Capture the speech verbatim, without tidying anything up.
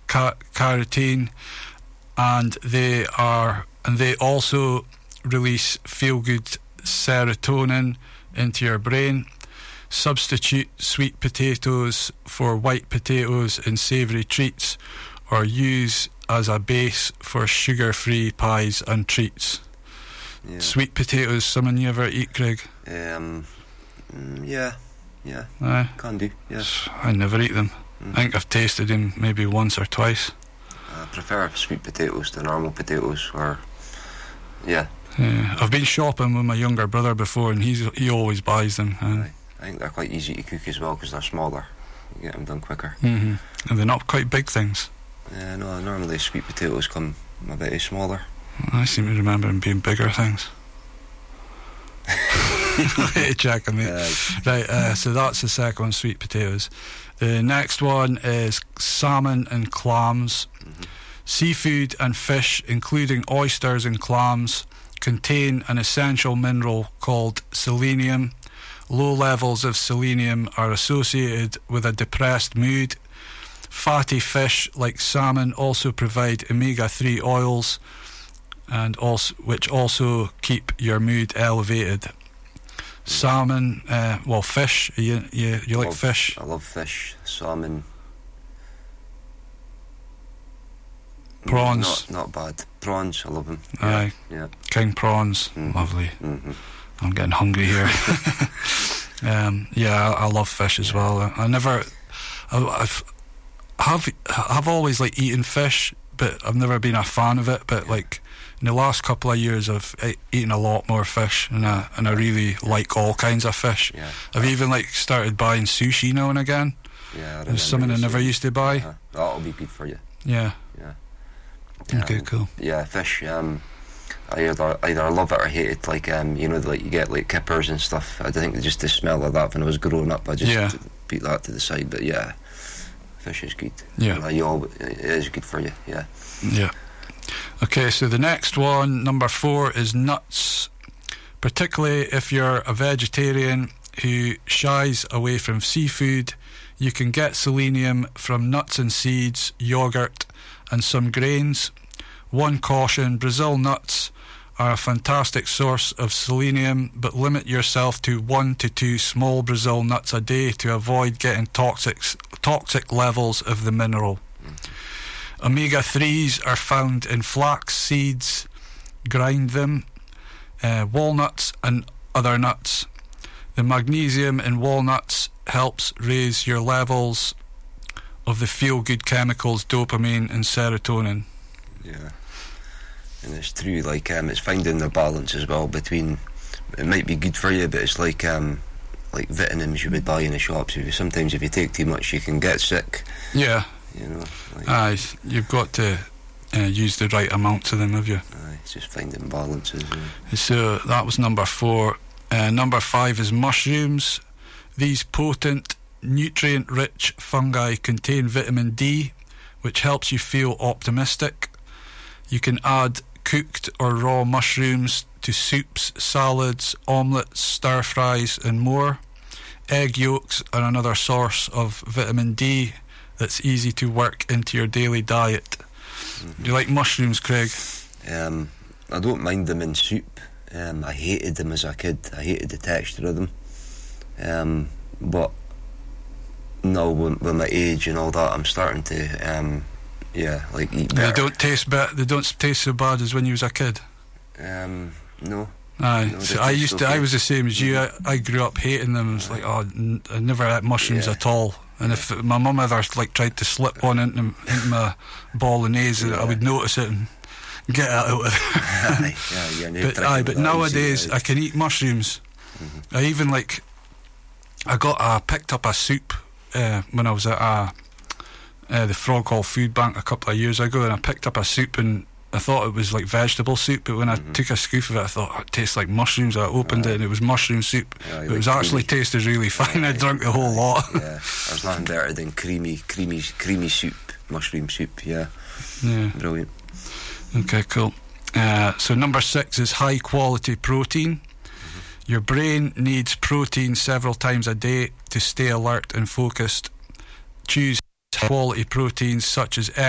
ca- carotene, and they are and they also release feel-good serotonin into your brain. Substitute sweet potatoes for white potatoes in savoury treats, or use as a base for sugar-free pies and treats. Yeah. Sweet potatoes, something you ever eat, Craig? Um, mm, yeah, yeah. Aye. Can do, yeah. I never eat them. Mm. I think I've tasted them maybe once or twice. I prefer sweet potatoes to normal potatoes, or, yeah. Yeah. I've been shopping with my younger brother before, and he's he always buys them. And Aye. I think they're quite easy to cook as well, because they're smaller. You get them done quicker. Mm-hmm. And they're not quite big things. Yeah, no, normally sweet potatoes come a bit smaller. I seem to remember them being bigger things. Check on me. Uh, Right, uh, so that's the second one, sweet potatoes. The next one is salmon and clams. mm-hmm. Seafood and fish, including oysters and clams, contain an essential mineral called selenium. Low levels of selenium are associated with a depressed mood. Fatty fish like salmon also provide omega three oils, and also which also keep your mood elevated. Salmon, uh, well, fish. You you you like love, fish? I love fish, salmon. Prawns. Not, not bad. Prawns, I love them. Aye. Yeah. King prawns, Mhm. lovely. Mm-hmm. I'm getting hungry here. um, yeah, I, I love fish as well. I, I never, I, I've, have, I've always like eaten fish, but I've never been a fan of it. But Yeah. like in the last couple of years, I've e- eaten a lot more fish, and I and I really like all kinds of fish. Yeah. I've even like started buying sushi now and again. Yeah. It's something I never used to buy. Uh-huh. That'll be good for you. Yeah. Yeah. Okay, Um, cool. Yeah, fish. Um, I either either love it or hate it. Like um, you know, like you get like kippers and stuff. I think just the smell of that when I was growing up, I just Yeah. beat that to the side. But yeah, fish is good. Yeah. Uh, you all, it is good for you. Yeah. Yeah. Okay, so the next one, number four, is nuts. Particularly if you're a vegetarian who shies away from seafood, you can get selenium from nuts and seeds, yogurt, and some grains. One caution: Brazil nuts are a fantastic source of selenium, but limit yourself to one to two small Brazil nuts a day to avoid getting toxic toxic levels of the mineral. Omega threes are found in flax seeds. Grind them, uh, walnuts and other nuts. The magnesium in walnuts helps raise your levels of the feel-good chemicals dopamine and serotonin. Yeah. And it's true. Like um, it's finding the balance as well between. It might be good for you, but it's like um, like vitamins you would buy in the shops. If you, sometimes if you take too much, you can get sick. Yeah. You know. Like, Aye, you've got to uh, use the right amounts of them, have you? aye, it's just finding balances. Uh, So that was number four. Uh, number five is mushrooms. These potent, nutrient-rich fungi contain vitamin D, which helps you feel optimistic. You can add cooked or raw mushrooms to soups, salads, omelettes, stir-fries and more. Egg yolks are another source of vitamin D that's easy to work into your daily diet. mm-hmm. Do you like mushrooms, Craig? Um, I don't mind them in soup. Um, I hated them as a kid. I hated the texture of them. Um, but now with, with my age and all that, I'm starting to, um, yeah, like eat better. They don't taste ba- They don't taste so bad as when you was a kid. Um, no. Aye, No, so they I taste used to. okay. I was the same as you. I, I grew up hating them. It was like, oh, n- I never had mushrooms Yeah. at all. And if my mum ever like tried to slip one into, into my bolognese, Yeah. I would notice it and get it out of it. Aye, yeah, yeah, no But tricking aye, with but that, nowadays easy, I can eat mushrooms. Mhm. I even like. I got. I picked up a soup uh, when I was at a, uh, the Frog Hall Food Bank a couple of years ago, and I picked up a soup and I thought it was like vegetable soup, but when Mhm. I took a scoop of it, I thought oh, it tastes like mushrooms. I opened Aye. it and it was mushroom soup. Yeah, It like was actually creamy. tasted really fine. I Aye. drank the whole lot. Yeah, there's nothing better than creamy, creamy, creamy soup, mushroom soup. Yeah, Yeah. brilliant. Okay, cool. Uh, so number six is high quality protein. Your brain needs protein several times a day to stay alert and focused. Choose high quality proteins such as